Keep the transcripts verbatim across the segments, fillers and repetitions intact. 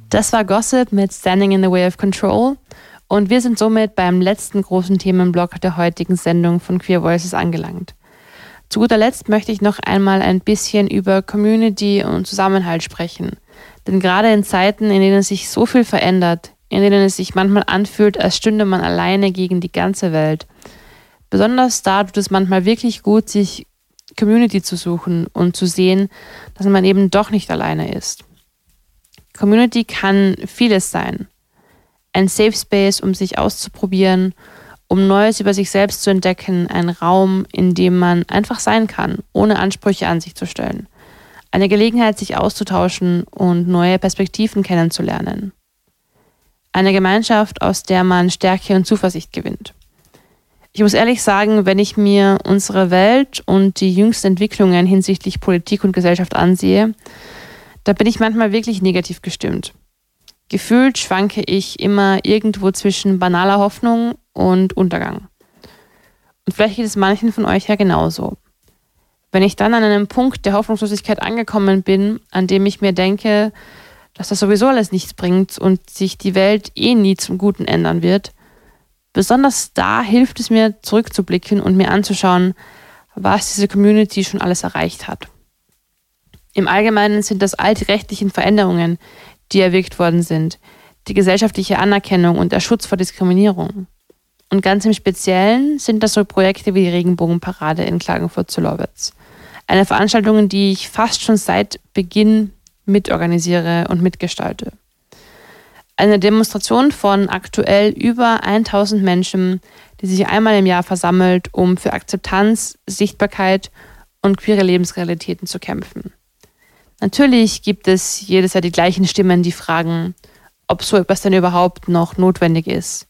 Das war Gossip mit Standing in the Way of Control und wir sind somit beim letzten großen Themenblock der heutigen Sendung von Queer Voices angelangt. Zu guter Letzt möchte ich noch einmal ein bisschen über Community und Zusammenhalt sprechen. Denn gerade in Zeiten, in denen sich so viel verändert, in denen es sich manchmal anfühlt, als stünde man alleine gegen die ganze Welt, besonders da tut es manchmal wirklich gut, sich Community zu suchen und zu sehen, dass man eben doch nicht alleine ist. Community kann vieles sein. Ein Safe Space, um sich auszuprobieren, um Neues über sich selbst zu entdecken, ein Raum, in dem man einfach sein kann, ohne Ansprüche an sich zu stellen. Eine Gelegenheit, sich auszutauschen und neue Perspektiven kennenzulernen. Eine Gemeinschaft, aus der man Stärke und Zuversicht gewinnt. Ich muss ehrlich sagen, wenn ich mir unsere Welt und die jüngsten Entwicklungen hinsichtlich Politik und Gesellschaft ansehe, da bin ich manchmal wirklich negativ gestimmt. Gefühlt schwanke ich immer irgendwo zwischen banaler Hoffnung und Untergang. Und vielleicht geht es manchen von euch ja genauso. Wenn ich dann an einem Punkt der Hoffnungslosigkeit angekommen bin, an dem ich mir denke, dass das sowieso alles nichts bringt und sich die Welt eh nie zum Guten ändern wird, besonders da hilft es mir, zurückzublicken und mir anzuschauen, was diese Community schon alles erreicht hat. Im Allgemeinen sind das all die rechtlichen Veränderungen, die erwirkt worden sind, die gesellschaftliche Anerkennung und der Schutz vor Diskriminierung. Und ganz im Speziellen sind das so Projekte wie die Regenbogenparade in Klagenfurt-Zillowitz. Eine Veranstaltung, die ich fast schon seit Beginn mitorganisiere und mitgestalte. Eine Demonstration von aktuell über tausend Menschen, die sich einmal im Jahr versammelt, um für Akzeptanz, Sichtbarkeit und queere Lebensrealitäten zu kämpfen. Natürlich gibt es jedes Jahr die gleichen Stimmen, die fragen, ob so etwas denn überhaupt noch notwendig ist.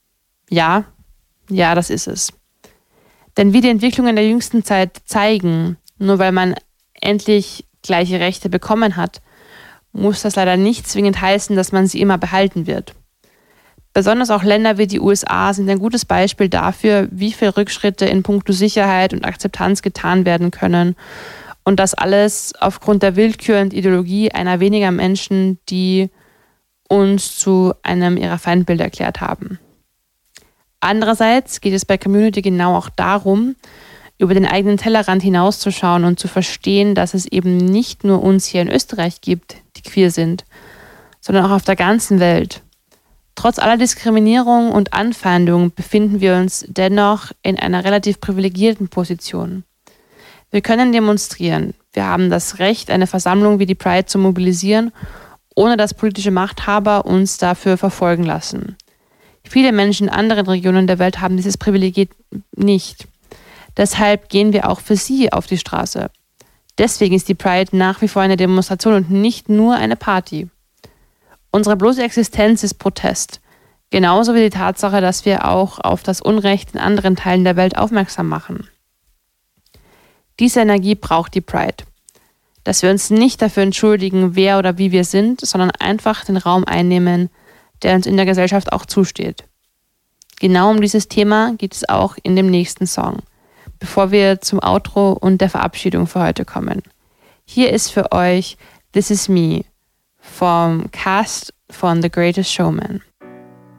Ja, ja, das ist es. Denn wie die Entwicklungen der jüngsten Zeit zeigen, nur weil man endlich gleiche Rechte bekommen hat, muss das leider nicht zwingend heißen, dass man sie immer behalten wird. Besonders auch Länder wie die U S A sind ein gutes Beispiel dafür, wie viele Rückschritte in puncto Sicherheit und Akzeptanz getan werden können. Und das alles aufgrund der Willkür und Ideologie einer weniger Menschen, die uns zu einem ihrer Feindbilder erklärt haben. Andererseits geht es bei Community genau auch darum, über den eigenen Tellerrand hinauszuschauen und zu verstehen, dass es eben nicht nur uns hier in Österreich gibt, die queer sind, sondern auch auf der ganzen Welt. Trotz aller Diskriminierung und Anfeindung befinden wir uns dennoch in einer relativ privilegierten Position. Wir können demonstrieren. Wir haben das Recht, eine Versammlung wie die Pride zu mobilisieren, ohne dass politische Machthaber uns dafür verfolgen lassen. Viele Menschen in anderen Regionen der Welt haben dieses Privileg nicht. Deshalb gehen wir auch für sie auf die Straße. Deswegen ist die Pride nach wie vor eine Demonstration und nicht nur eine Party. Unsere bloße Existenz ist Protest. Genauso wie die Tatsache, dass wir auch auf das Unrecht in anderen Teilen der Welt aufmerksam machen. Diese Energie braucht die Pride. Dass wir uns nicht dafür entschuldigen, wer oder wie wir sind, sondern einfach den Raum einnehmen, der uns in der Gesellschaft auch zusteht. Genau um dieses Thema geht es auch in dem nächsten Song, bevor wir zum Outro und der Verabschiedung für heute kommen. Hier ist für euch This Is Me vom Cast von The Greatest Showman.